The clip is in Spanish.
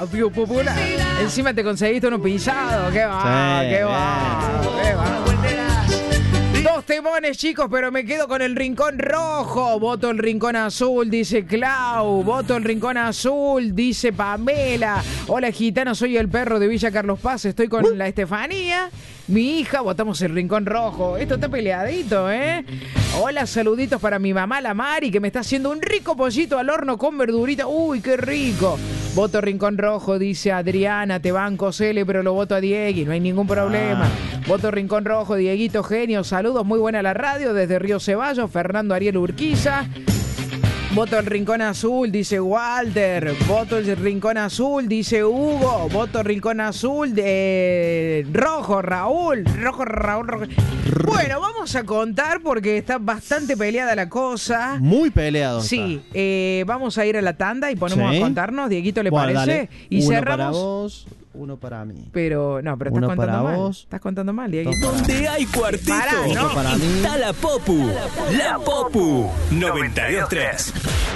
popular. Encima te conseguiste uno pisado. Qué va, qué va, qué va. Dos temones, chicos, pero me quedo con el Rincón Rojo. Voto el Rincón Azul, dice Clau. Voto el Rincón Azul, dice Pamela. Hola, gitano, soy el perro de Villa Carlos Paz. Estoy con la Estefanía, mi hija. Votamos el Rincón Rojo. Esto está peleadito, ¿eh? Hola, saluditos para mi mamá, la Mari, que me está haciendo un rico pollito al horno con verdurita. Uy, qué rico. Voto Rincón Rojo, dice Adriana. Te banco, Cele, pero lo voto a Diegui. No hay ningún problema. Voto Rincón Rojo, Dieguito, genio. Saludos, muy buena la radio desde Río Ceballos. Fernando Ariel Urquiza. Voto el Rincón Azul, dice Walter. Voto el Rincón Azul, dice Hugo. Voto Rincón Azul de Rojo, Raúl. Rojo. Bueno, vamos a contar porque está bastante peleada la cosa. Muy peleado. Sí, vamos a ir a la tanda y ponemos a contarnos. Dieguito, ¿le parece? Dale. Y uno cerramos. Para vos, uno para mí. Pero estás contando mal. Estás contando mal, Dieguito. Donde hay cuarteto, Pará, ¿no? Para mí. está la Popu. La Popu 92.3.